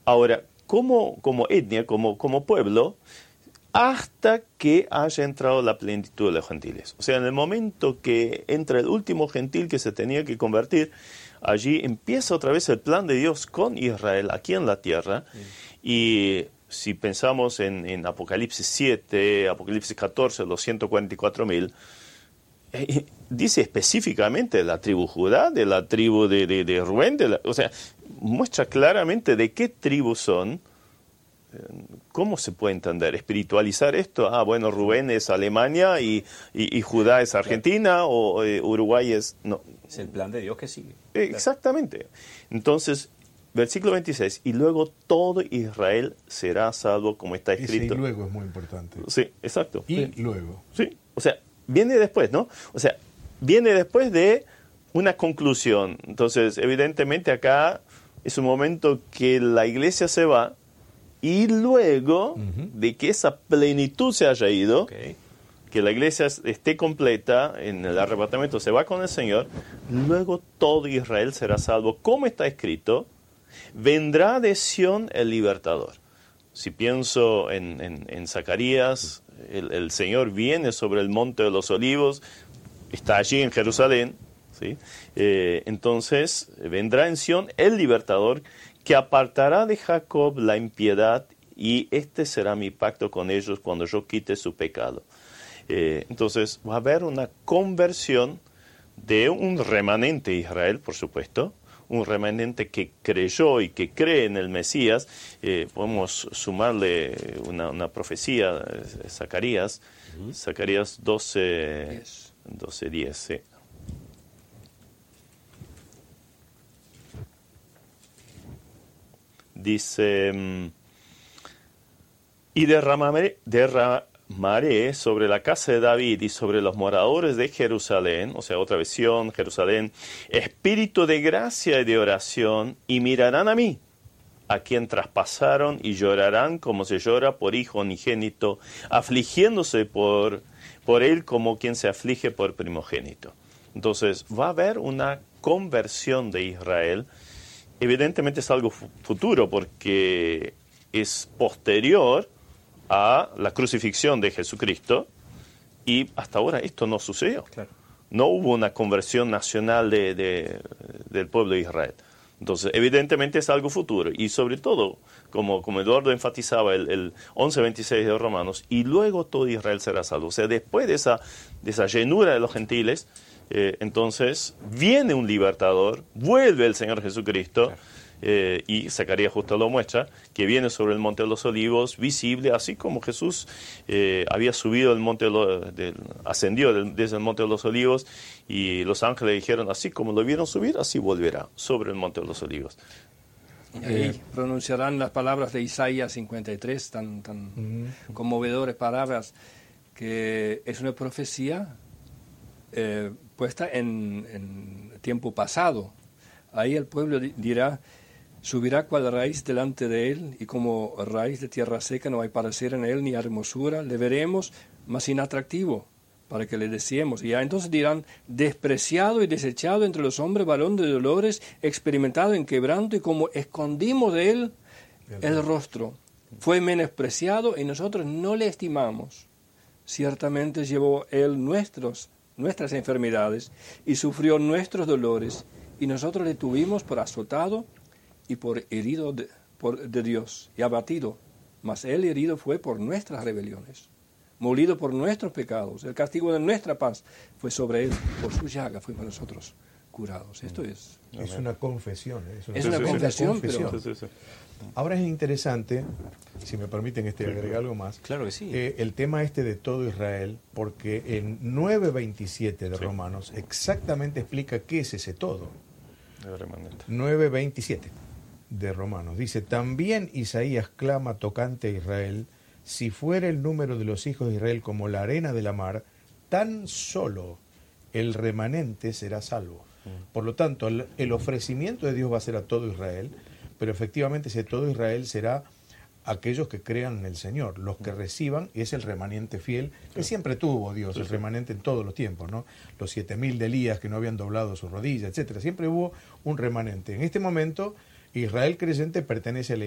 Ahora, como etnia, como pueblo, hasta que haya entrado la plenitud de los gentiles. O sea, en el momento que entra el último gentil que se tenía que convertir, allí empieza otra vez el plan de Dios con Israel aquí en la tierra. Y si pensamos en Apocalipsis 7, Apocalipsis 14, los 144.000, dice específicamente de la tribu Judá, de la tribu de Rubén, o sea, muestra claramente de qué tribu son. ¿Cómo se puede entender? ¿Espiritualizar esto? Bueno, Rubén es Alemania y Judá es Argentina, o Uruguay es... No. Es el plan de Dios que sigue. Exactamente. Entonces, versículo 26, y luego todo Israel será salvo, como está escrito. Ese y luego es muy importante. Sí, exacto. Y luego. Sí, o sea, viene después, ¿no? O sea, viene después de una conclusión. Entonces, evidentemente acá es un momento que la iglesia se va, y luego de que esa plenitud se haya ido, que la iglesia esté completa en el arrebatamiento, se va con el Señor, luego todo Israel será salvo. Como está escrito, vendrá de Sión el libertador. Si pienso en Zacarías, el Señor viene sobre el monte de los olivos, está allí en Jerusalén, ¿sí? Entonces vendrá en Sión el libertador, que apartará de Jacob la impiedad, y este será mi pacto con ellos cuando yo quite su pecado. Entonces va a haber una conversión de un remanente de Israel, por supuesto, un remanente que creyó y que cree en el Mesías. Podemos sumarle una profecía, Zacarías, Zacarías 12:10, sí. Dice, y derramaré sobre la casa de David y sobre los moradores de Jerusalén, o sea, otra visión, Jerusalén, espíritu de gracia y de oración, y mirarán a mí, a quien traspasaron, y llorarán como se llora por hijo unigénito, afligiéndose por él como quien se aflige por primogénito. Entonces, va a haber una conversión de Israel. Evidentemente es algo futuro, porque es posterior a la crucifixión de Jesucristo, y hasta ahora esto no sucedió. Claro. No hubo una conversión nacional del pueblo de Israel. Entonces, evidentemente es algo futuro, y sobre todo, como Eduardo enfatizaba, el 11:26 de Romanos, y luego todo Israel será salvo. O sea, después de esa llenura de los gentiles, entonces viene un libertador, vuelve el Señor Jesucristo, y Zacarías justo lo muestra, que viene sobre el monte de los olivos, visible, así como Jesús había subido el monte ascendió desde el monte de los olivos, y los ángeles dijeron, así como lo vieron subir, así volverá sobre el monte de los olivos. Y ahí pronunciarán las palabras de Isaías 53, tan conmovedores palabras, que es una profecía puesta en tiempo pasado. Ahí el pueblo dirá, subirá cual raíz delante de él, y como raíz de tierra seca no hay parecer en él ni hermosura, le veremos, mas inatractivo, para que le deseemos. Y ya entonces dirán, despreciado y desechado entre los hombres, varón de dolores, experimentado en quebranto, y como escondimos de él el rostro, fue menospreciado y nosotros no le estimamos. Ciertamente llevó él nuestras enfermedades y sufrió nuestros dolores, y nosotros le tuvimos por azotado y por herido de Dios y abatido, mas él herido fue por nuestras rebeliones, molido por nuestros pecados, el castigo de nuestra paz fue sobre él, por su llaga fuimos nosotros curados. Esto es una confesión. Es una confesión. Pero... Ahora es interesante, si me permiten agregar algo más. Claro que sí. El tema de todo Israel, porque en 9:27 de Romanos exactamente explica qué es ese todo. 9:27 de Romanos. Dice, también Isaías clama tocante a Israel, si fuera el número de los hijos de Israel como la arena de la mar, tan solo el remanente será salvo. Por lo tanto, el ofrecimiento de Dios va a ser a todo Israel, pero efectivamente ese todo Israel será aquellos que crean en el Señor, los que reciban, y es el remanente fiel que siempre tuvo Dios, el remanente en todos los tiempos, ¿no? Los 7.000 de Elías que no habían doblado sus rodillas, etcétera. Siempre hubo un remanente. En este momento, Israel creyente pertenece a la